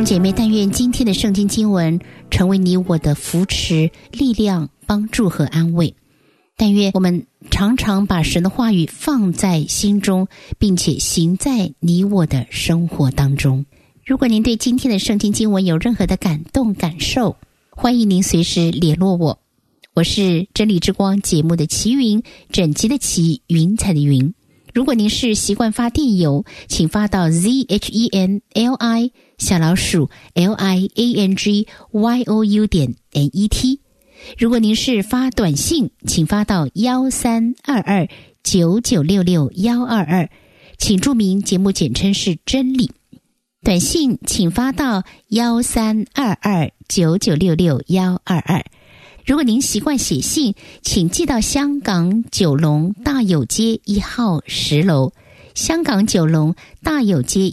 兄姐妹，但愿今天的圣经经文成为你我的扶持、力量、帮助和安慰。但愿我们常常把神的话语放在心中，并且行在你我的生活当中。如果您对今天的圣经经文有任何的感动感受，欢迎您随时联络我。我是真理之光节目的齐云，整齐的齐，云彩的云。如果您是习惯发电邮，请发到 ZHENLI_LIANGYOU.net。如果您是发短信，请发到132299662122，请注明节目简称是真理。短信请发到132299662122。如果您习惯写信，请寄到香港九龙大有街1号10楼，香港九龙大有街